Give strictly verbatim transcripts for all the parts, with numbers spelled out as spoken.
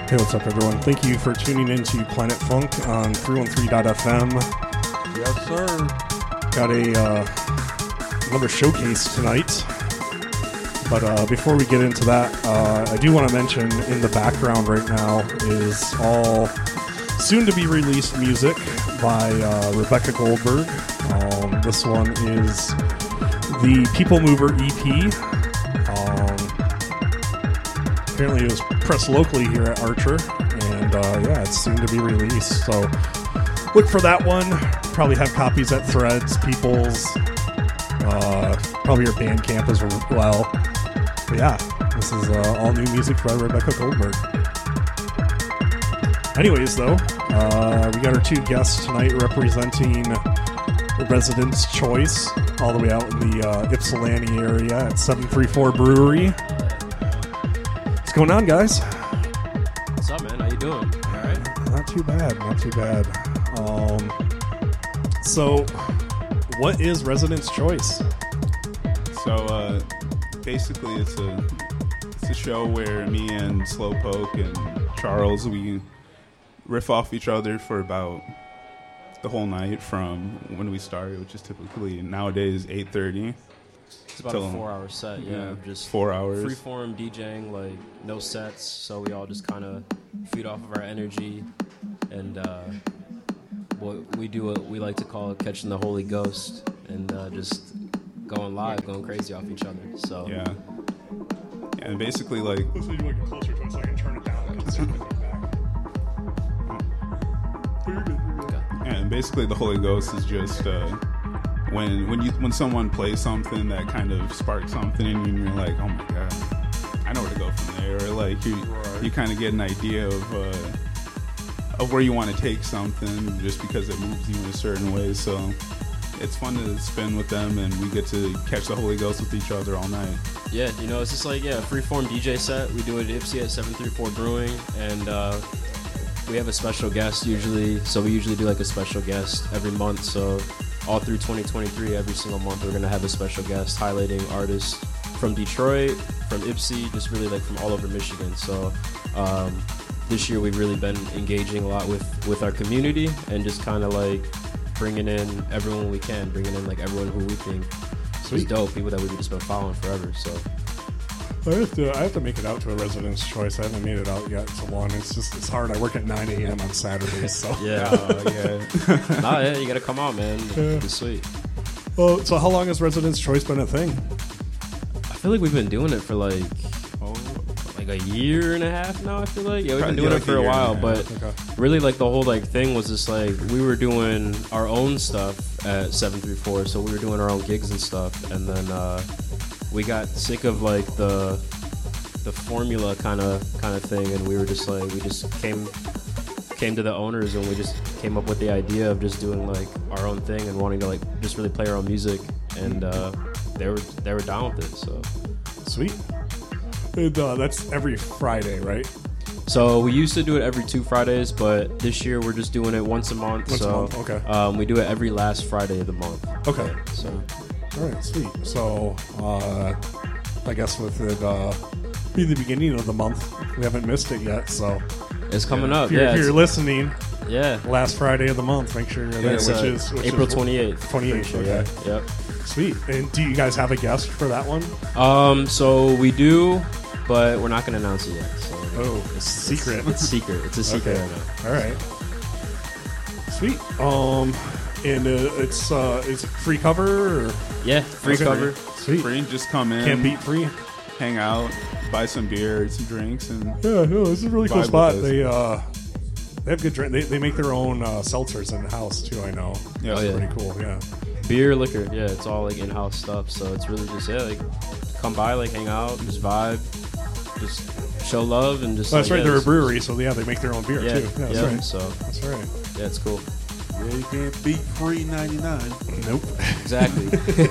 Hey, what's up, everyone? Thank you for tuning in to Planet Funk on three thirteen dot f m. Yes, sir. Got a uh, another showcase tonight. But uh, before we get into that, uh, I do want to mention in the background right now is all soon-to-be-released music by uh, Rebecca Goldberg. Um, this one is the People Mover E P. Um, apparently it was pressed locally here at Archer, and uh, yeah, it's soon to be released. So look for that one. Probably have copies at Threads, People's, uh, probably your Bandcamp as well. But yeah, this is uh, all new music by Rebecca Goldberg. Anyways, though, uh, we got our two guests tonight representing the Resident's Choice, all the way out in the uh, Ypsilanti area at seven three four Brewery. What's going on, guys? What's up, man? How you doing? All right? Not too bad, not too bad. Um, so, what is Resident's Choice? So, uh, basically, it's a it's a show where me and Slowpoke and Charles, we riff off each other for about the whole night from when we started, which is typically nowadays eight thirty. It's about a four-hour set, yeah. yeah Just four hours. Freeform DJing, like no sets, so we all just kind of feed off of our energy, and uh, what we do, what we like to call catching the Holy Ghost, and uh, just going live, going crazy off each other. So yeah, yeah and basically like. Let's do it closer to it so I can turn it down and see back. And basically, the Holy Ghost is just uh, when when you when someone plays something that kind of sparks something in you, and you're like, oh my god, I know where to go from there. Or like you right. you kind of get an idea of uh, of where you want to take something just because it moves you in a certain way. So it's fun to spin with them, and we get to catch the Holy Ghost with each other all night. Yeah, you know, it's just like yeah, a freeform D J set. We do it at Ipsy at seven three four Brewing, and. Uh, We have a special guest usually, so we usually do like a special guest every month. So all through twenty twenty-three, every single month, we're going to have a special guest highlighting artists from Detroit, from Ypsi, just really like from all over Michigan. So um, this year we've really been engaging a lot with, with our community and just kind of like bringing in everyone we can, bringing in like everyone who we think is dope, people that we've just been following forever. So. I have to. I have to make it out to a Resident's Choice. I haven't made it out yet so long. It's just it's hard. I work at nine a.m. on Saturdays, so yeah, uh, yeah. Nah, yeah, you gotta come out, man. Yeah. It's sweet. Well, so how long has Resident's Choice been a thing? I feel like we've been doing it for like oh, like a year and a half now. I feel like yeah, we've been doing yeah, it for a, a while, but okay. really like the whole like thing was just like we were doing our own stuff at seven three four, so we were doing our own gigs and stuff, and then. uh We got sick of like the the formula kind of kind of thing, and we were just like we just came came to the owners and we just came up with the idea of just doing like our own thing and wanting to like just really play our own music, and uh, they were they were down with it. So sweet. And, uh, that's every Friday, right? So we used to do it every two Fridays, but this year we're just doing it once a month. Once so a month, okay. Um, we do it every last Friday of the month. Okay. So. All right, sweet. So, uh, I guess with it uh, being the beginning of the month, we haven't missed it yet. So it's coming yeah. up. If you're, yeah, if you're listening, yeah, last Friday of the month, make sure you're there. It's, which uh, is which April is twenty-eighth. twenty-eighth. Sure, okay. Yeah. Yep. Sweet. And do you guys have a guest for that one? Um. So we do, but we're not going to announce it yet. So oh, it's secret. It's, it's secret. It's a secret. Okay. Right now. All right. Sweet. Um, and uh, it's uh, it's free cover. Or? Yeah, free okay. cover. Sweet. Free, just come in. Can't beat free. Hang out, buy some beer, some drinks, and yeah, no, this is a really cool vibe spot. with us. They uh, they have good drink. They, they make their own uh, seltzers in the house too. I know. Yeah. That's Oh, yeah. pretty cool. Yeah. Beer, liquor. Yeah, it's all like in-house stuff. So it's really just yeah, like come by, like hang out, just vibe, just show love, and just. Well, that's like, right. yeah, They're a just, brewery, so yeah, they make their own beer Yeah, too. Yeah, that's yeah. right. So That's right. yeah, it's cool. Yeah, you can't beat free ninety-nine. Nope. Exactly.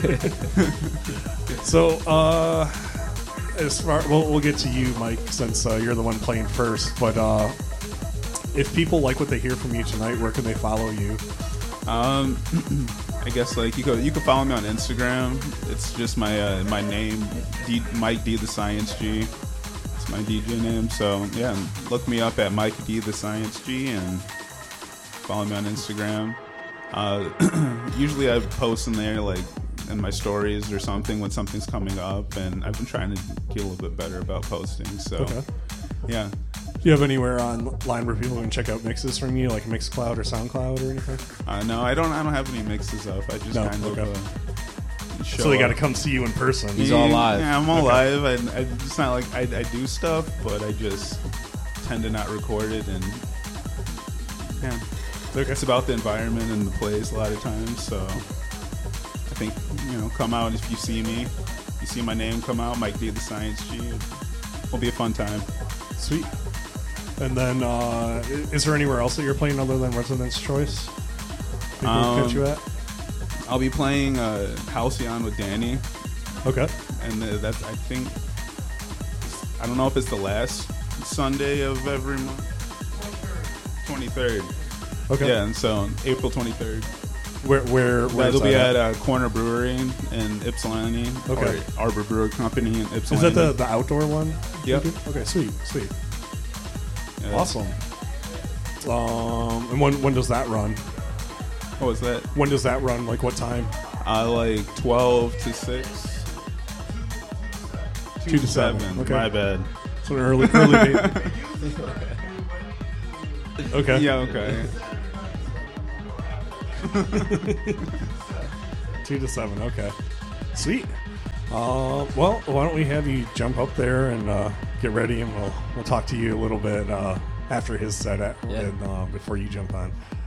So, uh, as far we'll, we'll get to you, Mike, since uh, you're the one playing first. But uh, if people like what they hear from you tonight, where can they follow you? Um, I guess like you could you can follow me on Instagram. It's just my uh, my name, D, Mike D the Science G. That's my D J name. So yeah, look me up at Mike D the Science G and follow me on Instagram. Uh, usually I post in there like in my stories or something when something's coming up, and I've been trying to get a little bit better about posting. So Okay. yeah. Do you have anywhere online where people can check out mixes from you, like Mixcloud or SoundCloud or anything? Uh, no, I don't. I don't have any mixes up. I just No, kind okay. of uh, show So they got to up. come see you in person. He's all live. Yeah, I'm all Okay. live. I, I, it's not like I, I do stuff, but I just tend to not record it. And yeah, Okay. it's about the environment and the place a lot of times. So I think, you know, come out if you see me. You see my name come out, Mike D the Science G. It'll be a fun time. Sweet. And then, uh, i- is there anywhere else that you're playing other than Residence Choice? People Um, catch you at? I'll be playing uh, Halcyon with Danny. Okay. And uh, that's, I think, I don't know if it's the last Sunday of every month. twenty-third. Okay. Yeah, and so April twenty-third. Where, where, where That'll is be that at uh, Corner Brewery in Ypsilanti. Okay. Or Arbor Brewer Company in Ypsilanti. Is that the, the outdoor one? Yep. Okay, sweet, sweet. Yeah. Awesome. Um, and when, when does that run? What was that? When does that run? Like what time? Uh, like twelve to six. Two to seven. Okay. My bad. So an early, early date. Okay. Yeah, okay. Two to seven. Okay. Sweet. Uh, well, why don't we have you jump up there and uh, get ready, and we'll we'll talk to you a little bit uh, after his set at, Yeah. and uh, before you jump on.